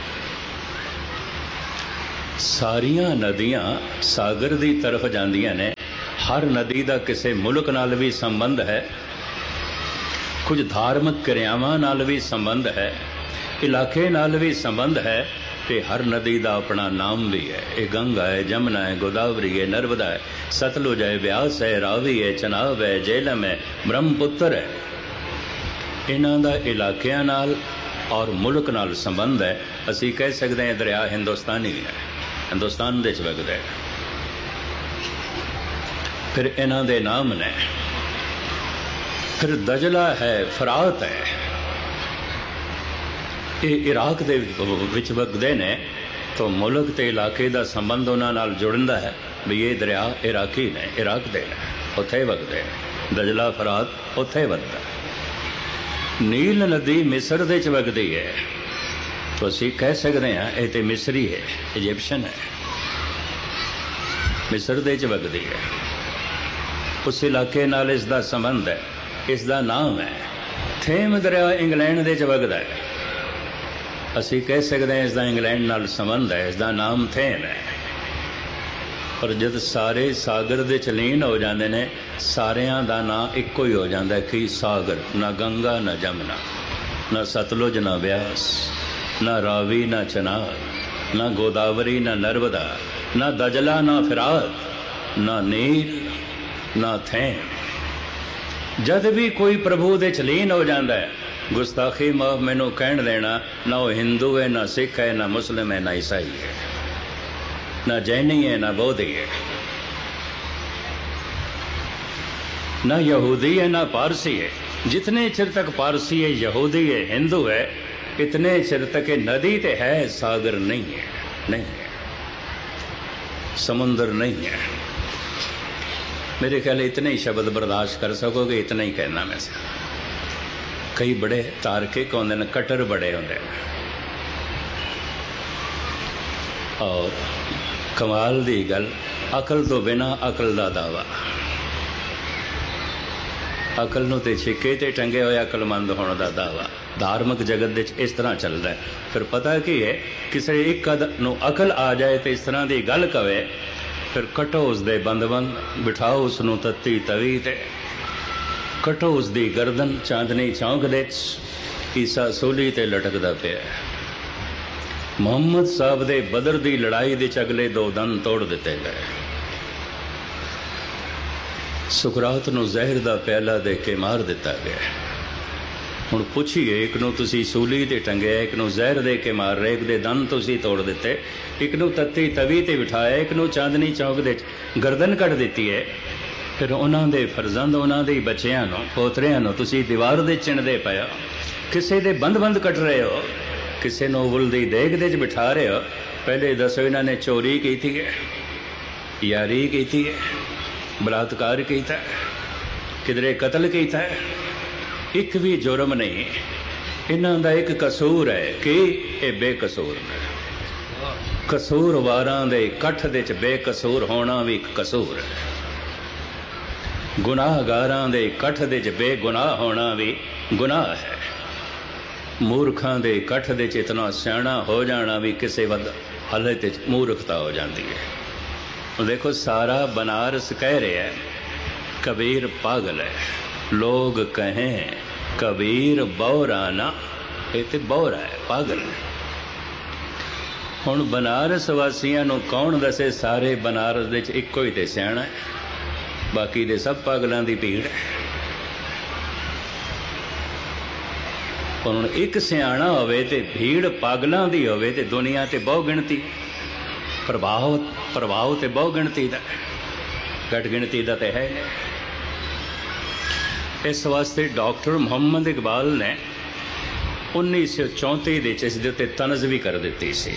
सारियां नदियां सागर दी तरफ जांदियां ने। हर नदी का किसी मुल्क नाल भी संबंध है, कुछ धार्मिक क्रियावां नाल भी संबंध है, इलाके नाल भी संबंध है, ते हर नदी का अपना नाम भी है। ये गंगा है, जमुना है, गोदावरी है, नर्मदा है, सतलुज है, ब्यास है, रावी है, चनाब है, झेलम है, ब्रह्मपुत्र है। इन्हां दा इलाकियां नाल और मुल्क नाल संबंध है। असी कह सकते हैं दरिया हिंदुस्तानी है, हिंदुस्तान दे च वगदा है। फिर इन्हां दे नाम ने। फिर दजला है, फरात है, ये इराक दे विच वगदे ने, तो मुल्क ते इलाके का संबंध उन्हां नाल जुड़दा है भी ये दरिया इराकी ने, इराक दे ने, उत्थे वगदे ने। दजला फरात उत्थे वगदा। नील नदी मिस्र दे च वगदी है, तो असीं कह सकते हैं ये तो मिस्री है, इजिप्शियन है, मिस्र दे च वगदी है। उस इलाके नाल इसका संबंध है, इसका नाम है। थेम दरिया इंग्लैंड दे च वगदा है, असी कह सकते हैं इसका इंग्लैंड नाल संबंध है, इसका नाम थेम है। पर जब सारे सागर दे चलीन हो जाते हैं, सारियां दा नाम इक्को ही हो जाता है कि सागर। ना गंगा, ना जमुना, ना सतलुज, ना ब्यास, ना रावी, ना चनाब, ना गोदावरी, ना नर्मदा, ना दजला, ना फिरात, ना नील, ना थेम। जद भी कोई प्रभु दे चलीन हो जाता है, गुस्ताखी माफ मैनू कहन देना, ना वो हिंदू है, ना सिख है, ना मुस्लिम है, ना ईसाई है, ना जैनी है, ना बौद्धि है, ना यहूदी है, ना पारसी है। जितने चिर तक पारसी है, यहूदी है, हिंदू है, इतने चिर तक नदी तो है, सागर नहीं है, नहीं है, समुद्र नहीं है। मेरे ख्याल इतने ही शब्द बर्दाश्त कर सकोगे, इतना ही कहना मैं से। कई बड़े तार्किक होंदे ने, कट्टर बड़े होंदे ने, और कमाल दी गल, अकल तो बिना अकल दा दावा। अकल नूं ते छिके ते टंगे होए अकलमंद होने का दावा धार्मिक जगत विच इस तरह चलता है। फिर पता की है, किसी एक नूं अकल आ जाए तो इस तरह की गल कवे, फिर कटो उसदे बंद बिठाओ उसनूं तत्ती तवी ते, कटो उसकी गर्दन चांदनी चौंक दे, ईसा सूली ते लटकदा पिया। मुहम्मद साहब दे बदर दी लड़ाई दे अगले 2 दंद तोड़ दिते गए। सुकरात नूं जहर दा प्याला दे के मार दिता गया। हुण पुछिए, एक नूं तुसीं सूली ते टंगिया, एक नूं जहर दे के मार रहे, एक दे दंद तुसीं तोड़ दिते, एक नूं तत्ती तवी ते बिठाया, एक नूं चांदनी चौक दे गर्दन कट दिती है। फिर उन्हां दे फरजंद, उन्हां दे बच्चियां नूं, पोतरियां नूं तुसीं दीवार दे चिणदे पए हो, किसे दे बंद कट रहे हो, किसे नूं उबल दी देग दे बिठा रहे हो। पहले दसो इन्हां ने चोरी की है, यारी की है, बलात्कार किया, किधरे कतल किया, एक भी जुर्म नहीं। इन्हां दा एक कसूर है कि ये बेकसूर ने। कसूरवारां दे कठ दे च बेकसूर होना भी एक कसूर है। गुनाहगारां दे कठ दे च बेगुनाह होना भी गुनाह है। मूर्खां दे कठ दे च इतना सियाणा हो जाना भी किसी हालत मूर्खता हो जाती है। देखो, सारा बनारस कह रहे हैं कबीर पागल है, लोग कहें कबीर बौराना, ये तो बौरा है, पागल है। हुण बनारस वासियां नूं कौन दसे, सारे बनारस दे च इक्को ही ते सियाणा है, बाकी दे सब पागलों की भीड़ है। ਹੁਣ ਇੱਕ ਸਿਆਣਾ ਹੋਵੇ ਤੇ ਭੀੜ ਪਾਗਲਾਂ ਦੀ ਹੋਵੇ ਤੇ ਦੁਨੀਆ ਤੇ ਬਹੁ ਗਿਣਤੀ, ਪ੍ਰਭਾਵ ਤੇ ਬਹੁ ਗਿਣਤੀ ਦਾ, ਘੱਟ ਗਿਣਤੀ ਦਾ ਤੇ ਹੈ। ਇਸ ਵਾਸਤੇ ਡਾਕਟਰ ਮੁਹੰਮਦ ਇਕਬਾਲ ਨੇ 1934 ਦੇ ਇਸ ਦੇ ਉੱਤੇ ਤਨਜ਼ ਵੀ ਕਰ ਦਿੱਤੀ ਸੀ।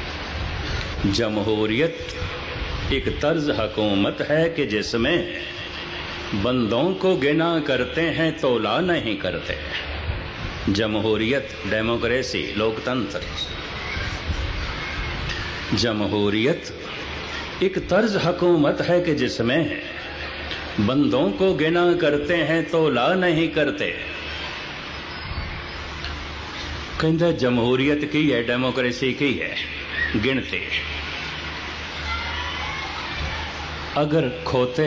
जमहूरियत एक तर्ज हुकूमत है कि जिसमें बंदों को गिना करते हैं तोला नहीं करते। जमहूरियत डेमोक्रेसी लोकतंत्र, जमहूरियत एक तर्ज हुकूमत है कि जिसमें बंदों को गिना करते हैं तोला नहीं करते। कहता जमहूरियत की है, डेमोक्रेसी की है गिनती। अगर खोते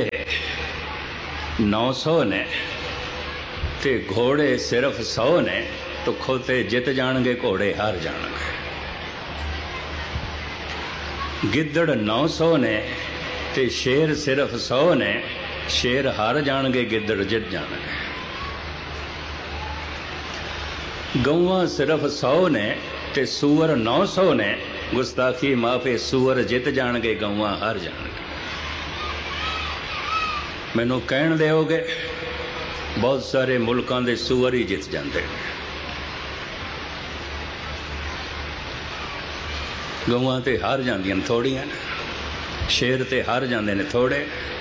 900 ने ते घोड़े सिर्फ 100 ने तो खोते जित जाणगे, घोड़े हार जाणगे। गिद्दड़ 900 ने ते शेर सिर्फ 100 ने, शेर हार जाणगे, गिद्दड़ जित जाणगे। गौवां सिर्फ 100 ने ते सूअर 900 ने, गुस्ताखी माफे सूअर जित जाणगे, गौवां हार जाणगे। मैनू कहण दिओगे बहुत सारे मुल्कां दे सूअर ही जित जाते हैं, गौवां ते हार जांदियां थोड़ियां, शेर ते हार जांदे ने थोड़े।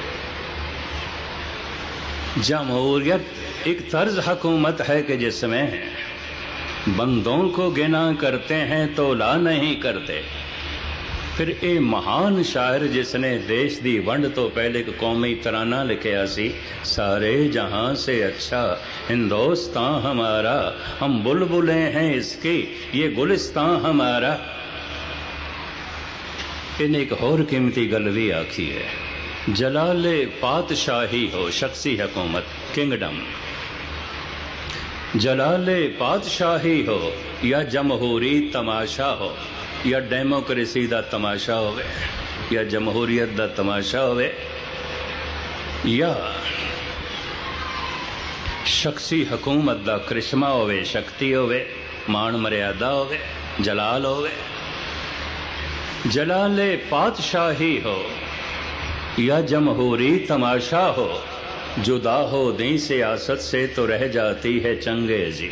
जमहूरियत एक तर्ज हुकूमत है कि जिसमें बंदों को गिना करते हैं तोला नहीं करते। फिर ये महान शायर जिसने देश दी वंड तो पहले एक कौमी तराना लिखिया सी, सारे जहां से अच्छा हिंदुस्तान हमारा, हम बुलबुलें हैं इसकी, ये गुलिस्तान हमारा। इन्हें एक होर कीमती गल भी आखी है, जलाले पातशाही हो शख्सी हुकूमत किंगडम, जलाले पातशाही हो या जमहूरी तमाशा हो, या डेमोक्रेसी का तमाशा होवे, या जमहूरीयत का तमाशा होवे, या शख्सी हुकूमत का करिश्मा होवे, शक्ति होवे, मान मर्यादा होवे, जलाल होवे। जलाले पातशाही हो या जमहूरी तमाशा हो, जुदा हो दी सियासत से तो रह जाती है चंगेजी।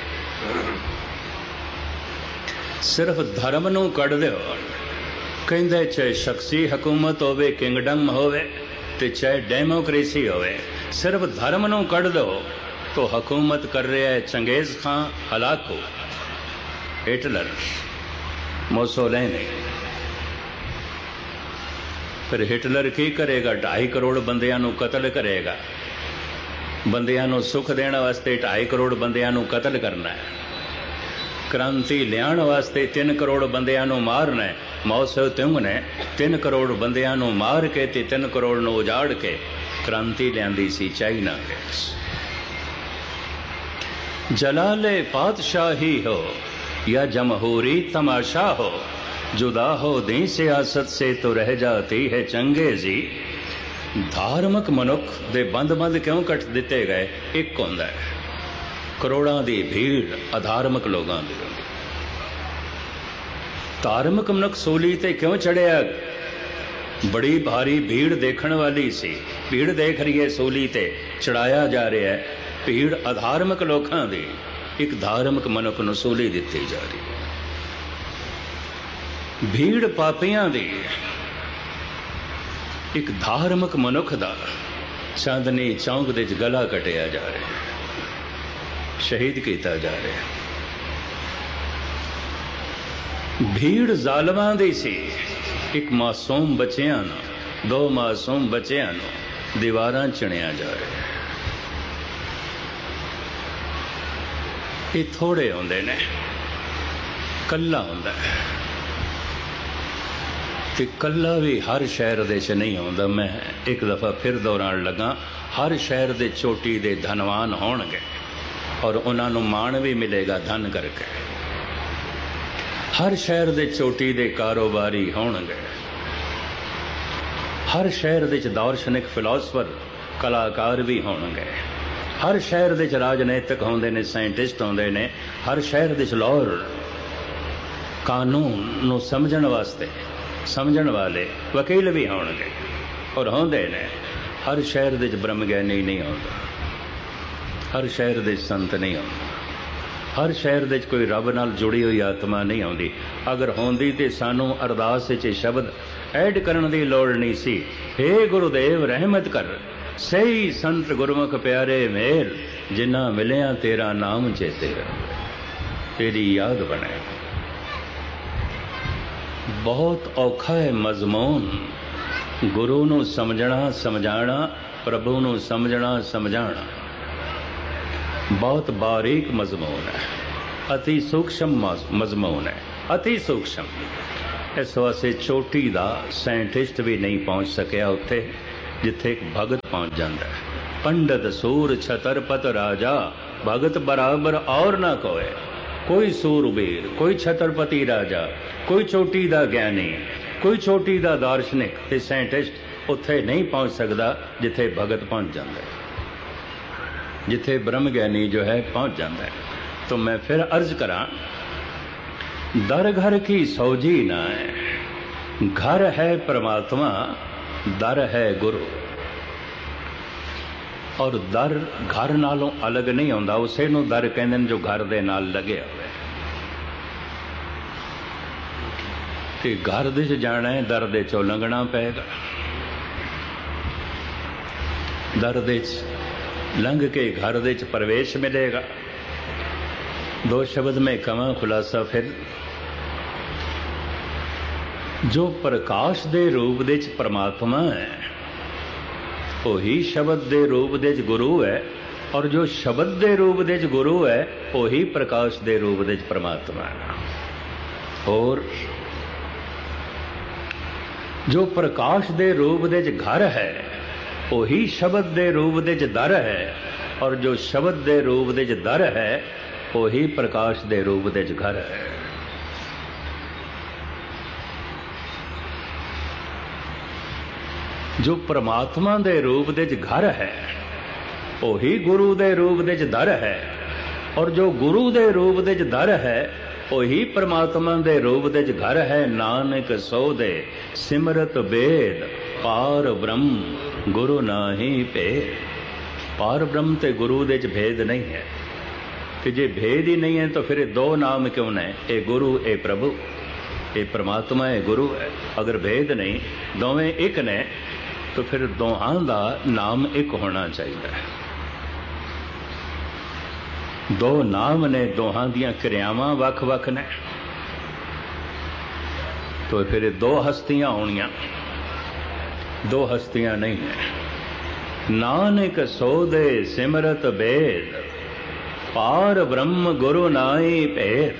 सिर्फ धर्म नूं कढ़ दिओ, कहंदे चाहे शख्सी हुकूमत होवे, किंगडम होवे ते चाहे डेमोक्रेसी होवे, सिर्फ धर्म नूं कढ़ दो तो हुकूमत कर रहा है चंगेज खां, हलाकू, हिटलर, मुसोलिनी। फिर हिटलर की करेगा? 2.5 करोड़ बंदियां नूं कतल करेगा, बंदियां नूं सुख देने वास्ते 2.5 करोड़ बंदियां नूं कतल करना है। क्रांति लियाण वास्ते 3 करोड़ बंदियां नूं मारना है। माओ से तुंग ने 3 करोड़ बंदियां नूं मार के ते 3 करोड़ नूं उजाड़ के क्रांति लियांदी सी चाइना विच। जलाले पातशाही हो या जमहूरी तमाशा हो, जुदा हो दी सियासत से तो रह जाती है चंगेजी। धार्मिक मनुख दे बंद बंद क्यों कट दिते गए? एक हुंदा है करोड़ां दी भीड़ अधार्मिक लोगों की। धार्मिक मनुख सूली ते क्यों चढ़िया? बड़ी भारी भीड़ देखण वाली सी, भीड़ देख रही है, सूली ते चढ़ाया जा रहा है। भीड़ अधार्मिक लोगों की, एक धार्मिक मनुख नूं सूली दिती जा रही। भीड़ पापियां दी, एक धार्मिक मनुख दा चांदनी चौंक दे गला कटिया जा रहा है, शहीद किया जा रहा है। भीड़ जालमां दी सी, एक मासूम बच्चियां नूं, 2 मासूम बच्चियां नूं दीवारां चिणिया जा रहा है। ये थोड़े होंदे ने, कल्ला होंदा है ते कल्ला भी हर शहर दे च नहीं होंदा। मैं एक दफ़ा फिर दोहराण लगा, हर शहर दे चोटी दे धनवान होणगे और उन्होंने माण भी मिलेगा धन करके। हर शहर दे चोटी दे कारोबारी होणगे, हर शहर दे दार्शनिक फिलोसफर कलाकार भी होणगे, हर शहर दे च राजनीतिक होंदे ने, साइंटिस्ट होंदे ने, हर शहर दे च लॉयर कानून नूं समझण वास्ते समझण वाले वकील भी होणगे और होंदे ने। हर शहर दे च ब्रह्म ज्ञानी नहीं होंदा, हर शहर दे संत नहीं होंदा, हर शहर दे कोई रब नाल जुड़ी हुई आत्मा नहीं आउंदी। अगर होंदी ते सानू अरदास विच शब्द ऐड करन दी लोड़ नहीं सी। हे गुरुदेव रहमत कर, सही संत गुरमुख प्यारे मेल, जिन्ना मिलिया तेरा नाम चेते, तेरी याद बने। बहुत औखा है मजमून गुरु नू समझना समझाना, प्रभु नू समझना समझाना। बहुत बारीक मजमून है, अति सूक्ष्म मजमून है, अति सूक्ष्म। इस वास्ते चोटी का साइंटिस्ट भी नहीं पहुँच सकिया उत्थे जिथे एक भगत पहुँच जाता है। पंडित सूर छतरपत राजा, भगत बराबर और ना कोई। कोई सूरबीर, कोई छतरपति राजा, कोई चोटी का ज्ञानी, कोई चोटी का दार्शनिक ते साइंटिस्ट उत्थे नहीं पहुँच सकता जिथे भगत पहुँच जाता है, जिथे ब्रह्म ज्ञानी जो है पहुँच जाता है। तो मैं फिर अर्ज करा, दर घर की सौजी ना है, घर है परमात्मा, दर है गुरु। और दर घर नालों अलग नहीं होंदा, उसे नूं दर कहंदे ने जो घर दे नाल लगे होवे। ते घर दे च जाना है, दर दे चों लंघना पेगा। दर दे च लंघ के घर दे च प्रवेश मिलेगा। दो शब्द में कवां खुलासा फिर, जो प्रकाश दे रूप दे च परमात्मा है वही शब्द दे रूप दे च गुरु है, और जो शब्द दे रूप दे च गुरु है वही प्रकाश दे रूप दे च परमात्मा है। और जो प्रकाश दे रूप दे च घर है वही शब्द दे रूप दे च दर है, और जो शब्द दे रूप दे च दर है वही प्रकाश दे रूप दे च घर है। जो परमात्मा दे रूप दे च घर है वही गुरु दे रूप दे च दर है, और जो गुरु दे रूप दे च दर है वही परमात्मा दे रूप दे च घर है। नानक सो दे सिमरत बेद, पार ब्रह्म गुरु नाही भेद। पार ब्रह्म ते गुरु दे च भेद नहीं है। कि जे भेद ही नहीं है तो फिर दो नाम क्यों ने, ए गुरु ए प्रभु, ए परमात्मा ए गुरु है। अगर भेद नहीं, दोवें एक ने, तो फिर दोहां दा नाम एक होना चाहिए। दो नाम ने, दोहां दियां क्रियावां वख वख ने, तो फिर दो हस्तियां होनियां, दो हस्तियां नहीं है। नानक सो दे सिमरत बेद, पार ब्रह्म गुरु नाई भेद।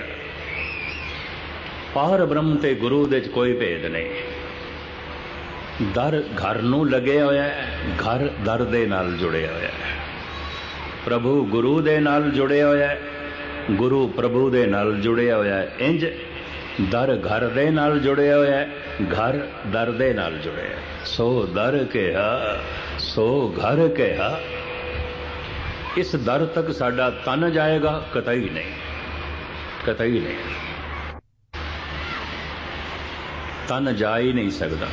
पार ब्रह्म ते गुरु दे च कोई भेद नहीं। दर घर नूं लगे होया है, घर दर दे नाल जुड़े होया है। प्रभु गुरु दे नाल जुड़े होया है, गुरु प्रभु दे नाल जुड़े होया है। इंज दर घर दे नाल जुड़े होया है, घर दर दे नाल जुड़े है। सो दर कहा सो घर कहा। इस दर तक साडा तन जाएगा? कतई नहीं, कतई नहीं। तन जा ही नहीं सकता।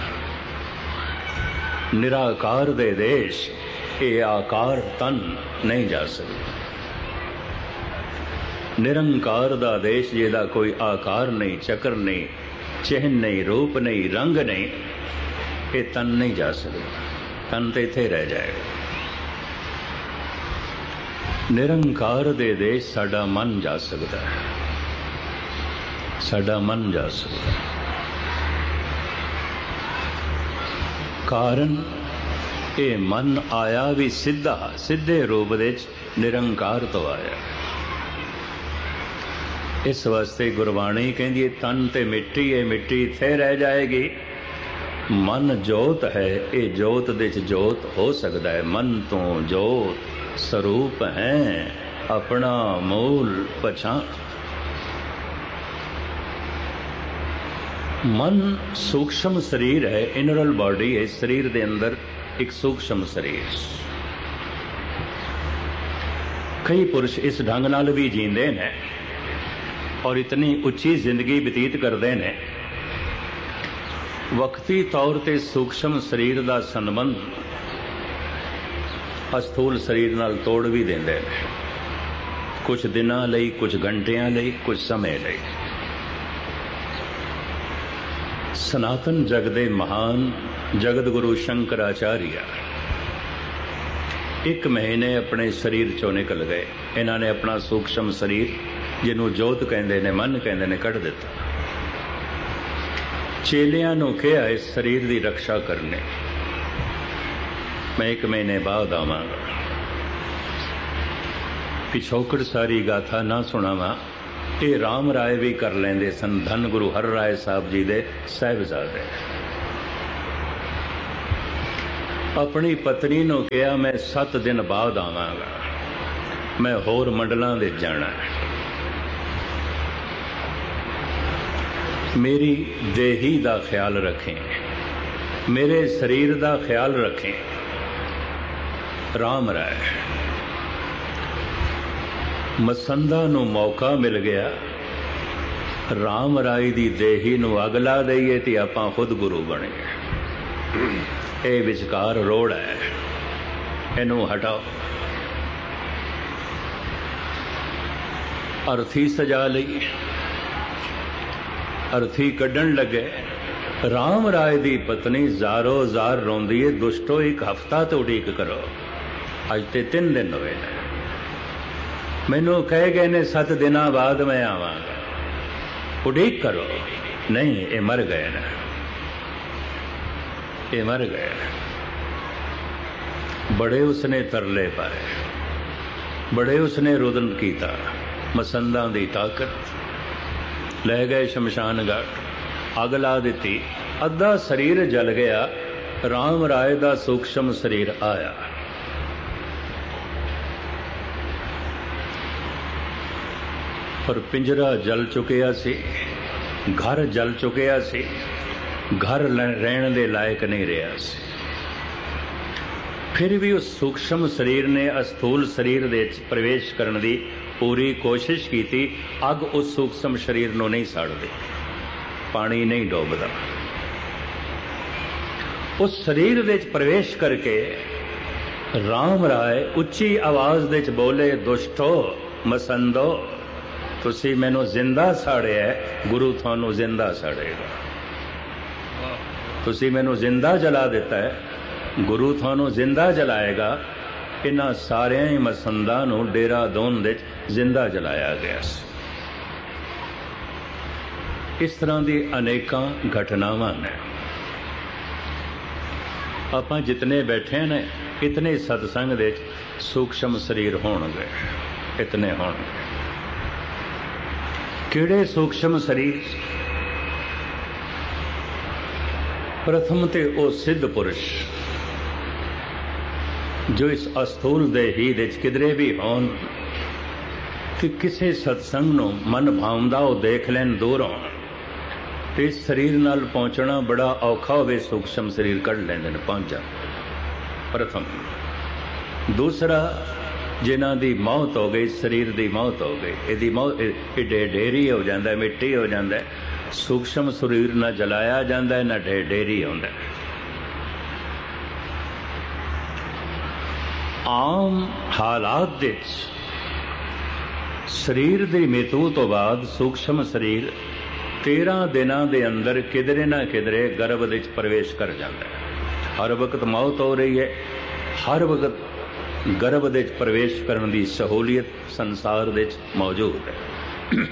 निराकार दे देश ये आकार तन नहीं जा सकता। निरंकार दा देश जिहदा कोई आकार नहीं, चक्र नहीं, चिन्ह नहीं, रूप नहीं, रंग नहीं, ये तन नहीं जा सकता। तन तो इत्थे रह जाएगा। निरंकार दे देश साडा मन जा सकता है, साडा मन जा सकता है। कारण ये मन आया भी सीधा, सीधे रूप दे निरंकार तो आया। इस वास्ते गुरबाणी कहती है तन ते मिट्टी है, मिट्टी इत्थे रह जाएगी। मन जोत है, ये जोत दे च जोत हो सकता है। मन तो जोत स्वरूप है, अपना मूल पहचान। मन सूक्ष्म शरीर है, इनरल बॉडी है। शरीर के अंदर एक सूक्ष्म शरीर, कई पुरुष इस ढंग नाल भी जींदे ने और इतनी उच्ची जिंदगी बतीत करते हैं, वक्ती तौर ते सूक्ष्म शरीर का संबंध अस्थूल शरीर नाल तोड़ भी देंदे ने, कुछ दिनां लई, कुछ घंटियां लई, कुछ समय लई। सनातन जग दे महान जगत गुरु शंकराचार्य 1 महीने अपने शरीर चों निकल गए। इन्होंने अपना सूक्ष्म शरीर जिन्हों जोत कहते ने, मन कहते ने, कढ़ दिता। चेलियां नूं कहा इस शरीर की रक्षा करने, मैं 1 महीने बाद आवांगा। पिछोकड़ सारी गाथा ना सुनावा, ये राम राय भी कर लेंदे सन, धन गुरु हर राय साहब जी दे साहिबजादे। अपनी पत्नी नूं कहा मैं 7 दिन बाद आवांगा, मैं होर मंडलां दे जाना है। मेरी देही दा ख्याल रखें, मेरे शरीर दा ख्याल रखें। राम राय मसंदा नूं मौका मिल गया, राम राय दी देही नूं अग ला दईए ते आपां खुद गुरु बने। ये विचकार रोड़ है, इनू हटाओ। अर्थी सजा लई, अर्थी कड्ढण लगे। राम राय दी पत्नी जारो जार रोंदी है, दुष्टो 1 हफ्ता तो उड़ीक करो, अज ते 3 दिन हुए ने। मैनू कह गए ने 7 दिनां बाद मैं आवांगा, उड़ीक करो। नहीं, ये मर गए ने, ये मर गए। बड़े उसने तरले पाए, बड़े उसने रुदन कीता, मसंदा दी ताकत ले गए शमशान घाट, अग ला दी, अद्धा शरीर जल गया। राम राय दा सूक्ष्म शरीर आया। पर पिंजरा जल चुकिया सी, घर जल चुकिया सी, घर रहने दे लायक नहीं रहा सी। फिर भी उस सूक्ष्म शरीर ने अस्थूल शरीर दे प्रवेश करने की पूरी कोशिश की थी। अग उस सूक्ष्म शरीर को नहीं साड़ती, पानी नहीं डोबता। उस शरीर दे प्रवेश करके राम राय उच्ची आवाज दे बोले, दुष्टो मसंदो, तुसी मैनू जिंदा साड़िया, गुरु थानू जिंदा साड़ेगा। तुसी मैनू जिंदा जला दिता है, गुरु थानू जिंदा जलाएगा। इन्हां सारियां ही मसंदा नू डेरा दोन दे जिंदा जलाया गया। इस तरह की अनेकां घटनावां ने। आपां जितने बैठे ने, इतने सत्संग दे सूक्ष्म शरीर होणगे, इतने होणगे। किहड़े सूक्ष्म शरीर? प्रथम ते ओ सिद्ध पुरुष जो इस अस्थूल देही दे किधरे भी होन, कि किसी सत्संग नूं मन भावदा वो देख लैन दूरों, तो इस शरीर नाल पहुंचना बड़ा औखा होवे, सूक्ष्म शरीर कढ़ लैंदे ने, पहुंच जाते। प्रथम। दूसरा, जिन्हां दी मौत हो गई, शरीर की मौत हो गई, इहदी मौत ढेरी हो जाता है, मिट्टी हो जाता है। सूक्ष्म शरीर ना जलाया जाता है, ना ढेरी होता है। आम हालात दे शरीर की मृत्यु तो बाद सूक्ष्म शरीर 13 दिनां दे अंदर किधरे ना किधरे गर्भ दे प्रवेश कर जाता है। हर वक्त मौत हो रही है, हर वक्त गर्भ दे प्रवेश करने की सहूलियत संसार दे मौजूद है।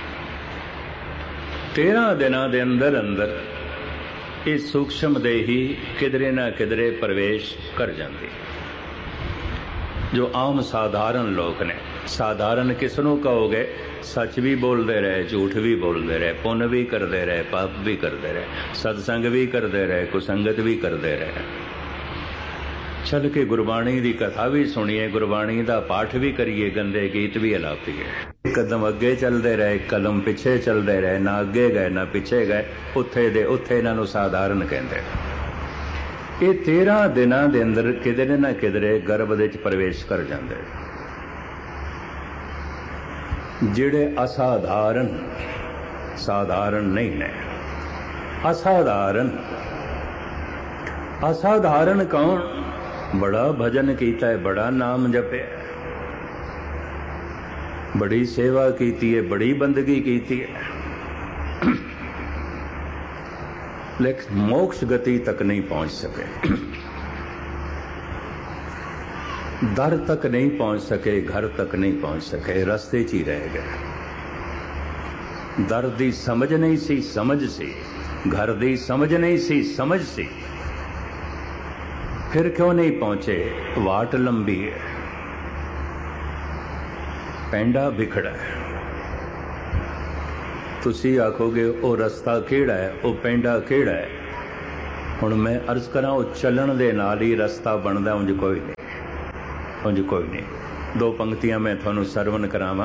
13 दिनां दे अंदर अंदर ये सूक्ष्म देही किधरे ना किधरे प्रवेश कर जाती। जो आम साधारण लोग ने, साधारण किसनों कहोगे? सच भी बोलते रहे, झूठ भी बोलते रहे, पुण्य भी करते रहे, पाप भी करते रहे, सत्संग भी करते रहे, कुसंगत भी करते रहे, चल के गुरबाणी की कथा भी सुनिए, गुरबाणी का पाठ भी करिए, गंदे गीत भी अलापीए। कदम अगे चलते रहे, कदम पिछे चलते रहे, ना अगे गए ना पिछे गए, उत्थे दे उत्थे इन्हां नूं साधारण कहते। ये 13 दिनां दे अंदर किधरे ना किधरे गर्भ दे प्रवेश कर जाते। ਜਿਹੜੇ ਅਸਾਧਾਰਨ, ਸਾਧਾਰਨ ਨਹੀਂ ਨੇ, ਅਸਾਧਾਰਨ। ਅਸਾਧਾਰਨ ਕੌਣ? ਬੜਾ ਭਜਨ ਕੀਤਾ ਹੈ, ਬੜਾ ਨਾਮ ਜਪਿਆ, ਬੜੀ ਸੇਵਾ ਕੀਤੀ ਹੈ, ਬੜੀ ਬੰਦਗੀ ਕੀਤੀ ਹੈ, लेकिन मोक्ष गति तक नहीं पहुंच सके, दर तक नहीं पहुंच सके, घर तक नहीं पहुंच सके, रास्ते च ही रह गए। दर दी समझ नहीं सी, समझ सी, घर दी समझ नहीं सी, समझ सी, फिर क्यों नहीं पहुंचे? वाट लंबी है, पैंडा बिखड़ा है। तुसी आखोगे वो रस्ता केड़ा है, वो पेंडा केड़ा है? हुण मैं अर्ज करा, वो चलन दे नाल ही रस्ता बनदा, उंज कोई नहीं, उंज कोई नहीं। दो पंक्तियां मैं थानू सरवण करावां।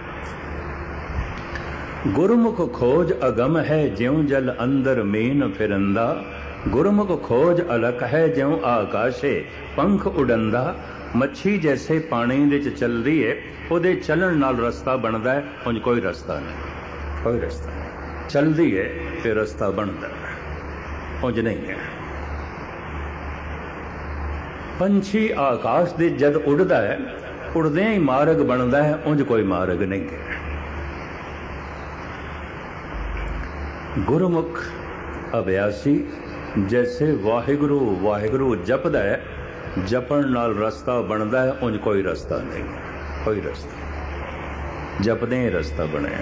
गुरमुख खोज अगम है, ज्यों जल अंदर मीन फिरंदा, गुरमुख खोज अलख है, ज्यों आकाशे पंख उड़ंदा। मच्छी जैसे पानी दे च चलदी है, ओदे चलन नाल रस्ता बनदा है, उंज कोई रस्ता नहीं, कोई रास्ता नहीं। चलती है फिर रास्ता बनता है, उंज नहीं है। पंछी आकाश दे जद उड़दा है, उड़दे ही मार्ग बनता है, उंज कोई मार्ग नहीं है। गुरमुख अभ्यासी जैसे वाहिगुरु वाहिगुरु जपदा है, जपण नाल रास्ता बनता है, उंज कोई रास्ता नहीं है, कोई रास्ता। जपदे ही रास्ता बने।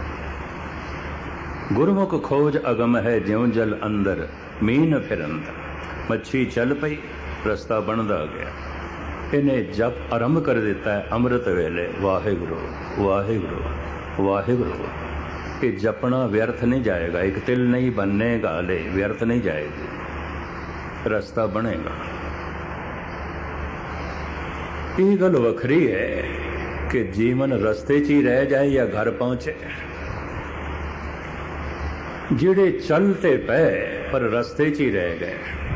गुरमुख खोज अगम है, ज्यों जल अंदर मीन फिरंदा। मच्छी चल पई, रास्ता बनदा गया। इन्हें जप आरंभ कर दिता है अमृत वेले, वाहिगुरु वाहिगुरु वाहिगुरु। ये जपना व्यर्थ नहीं जाएगा, एक तिल नहीं बनने गाले, व्यर्थ नहीं जाएगी, रास्ता बनेगा। ये गल वखरी है कि जीवन रस्ते च ही रह जाए या घर पहुंचे। जिहड़े चलते पे पर रस्ते च ही रह गए,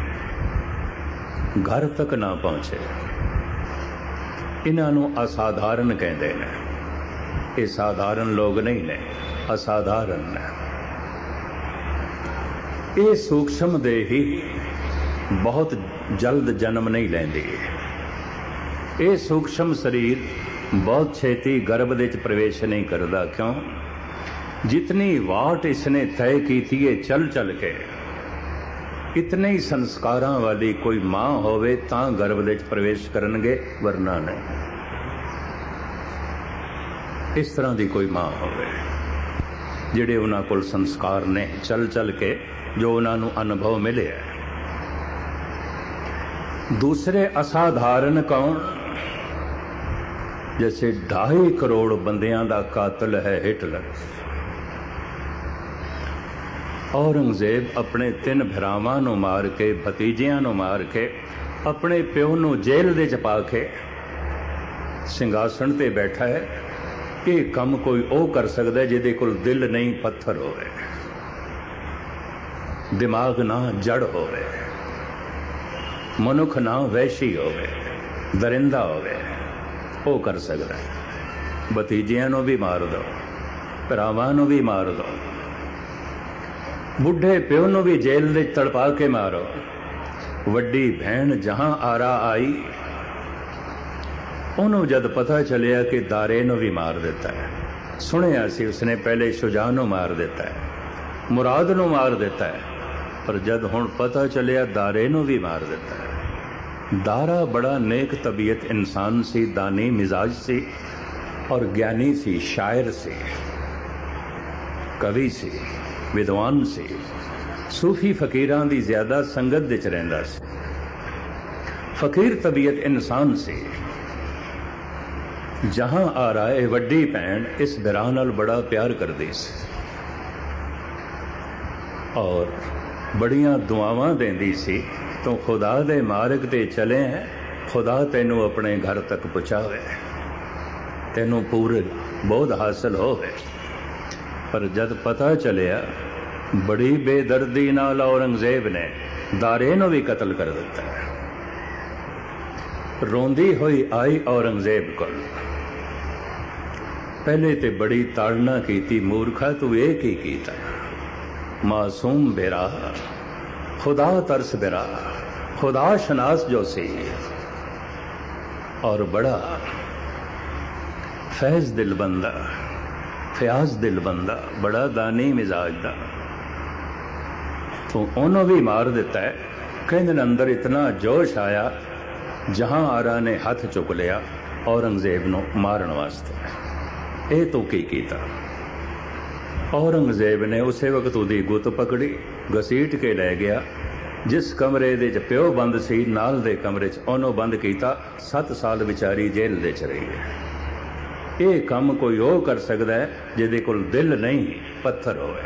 घर तक ना पहुंचे, इन्हां नूं असाधारण कहते हैं। ये साधारण लोग नहीं ने, असाधारण ने। ये सूक्ष्म देही बहुत जल्द जन्म नहीं लैंदी। ये सूक्ष्म शरीर बहुत छेती गर्भ दे च प्रवेश नहीं करता। क्यों? जितनी वाट इसने तय की थी है चल चल के, इतने ही संस्कारां वाली कोई मां होवे तां गर्भ दे च प्रवेश करनगे, वरना नहीं। इस तरह की कोई मां होवे जिहड़े उन्हां कोल संस्कार ने चल चल के जो उन्हां नूं अनुभव मिले है। दूसरे असाधारण कौन? जैसे 2.5 करोड़ बंदियां दा कातल है हिटलर। औरंगजेब अपने 3 भरावां नूं मार के, भतीजियां नूं मार के, अपने प्यो नूं जेल दे च पा के सिंघासन ते बैठा है। ये काम कोई ओ कर सकदा है जिहदे कोल दिल नहीं, पत्थर होवे, दिमाग ना जड़ होवे, मनुख ना वैशी होवे, दरिंदा होवे, ओ कर सकदा है। भतीजियां नूं भी मार दो, भरावां नूं भी मार दो, बुढ़े प्यो नूं भी जेल दे तड़पा के मारो। वड्डी भैन जहां आरा आई, उन्होंने जद पता चलिया कि दारे नूं भी मार देता है। सुनिया सी उसने पहले शुजा नूं मार देता है, मुराद नूं मार देता है, पर जद हुण पता चलिया दारे नूं भी मार देता है। दारा बड़ा नेक तबीयत इंसान सी, दानी मिजाज सी और ज्ञानी सी, शायर सी, कवि सी, विद्वान सी, सूफी फकीरां दी ज्यादा संगत विच रहिंदा सी। फकीर तबीयत इंसान सी। जहां आ रहा है वड्डी भैन इस बिराह नाल बड़ा प्यार करदी सी और बड़ियां दुआवां देंदी सी। तो खुदा दे मार्ग ते चले हैं, खुदा तेनू अपने घर तक पहुँचावे, तेनू पूरे बोध हासिल होवे। पर जद पता चलिया, बड़ी बेदर्दी नाल औरंगजेब ने दारे नूं भी कतल कर दिता है। रोंदी हुई आई औरंगजेब को, पहले ते बड़ी ताड़ना कीती, मूर्खा तू ये की कीता। मासूम बेरा खुदा तरस बेरा, खुदा शनास जो सी, और बड़ा फैज दिल बंदा, फयाज दिल बंदा, बड़ा दानी मिजाज दा, तो उन्होंने भी मार दिता है। कहते अंदर इतना जोश आया, जहां आरा ने हथ चुक लिया औरंगजेब नूं मारन वास्ते। ये तो की कीता। औरंगजेब ने उसे वक्त उहदी गुत पकड़ी, घसीट के लै गया। जिस कमरे दे च प्यो बंद सी, नाल दे कमरे च उन्होंने बंद किया। 7 साल विचारी जेल दे च रही है। ये काम कोई वो कर सकता है जिहदे कोल दिल नहीं, पत्थर होवे,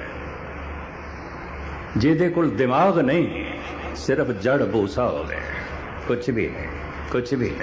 जिहदे कोल दिमाग नहीं, सिर्फ जड़ भूसा होवे, कुछ भी नहीं, कुछ भी नहीं।